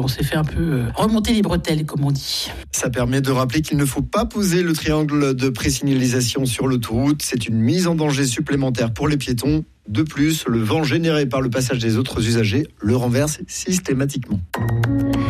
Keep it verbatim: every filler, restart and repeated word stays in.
s'est fait un peu remonter les bretelles, comme on dit. Ça permet de rappeler qu'il ne faut pas poser le triangle de présignalisation sur l'autoroute. C'est une mise en danger supplémentaire pour les piétons. De plus, le vent généré par le passage des autres usagers le renverse systématiquement.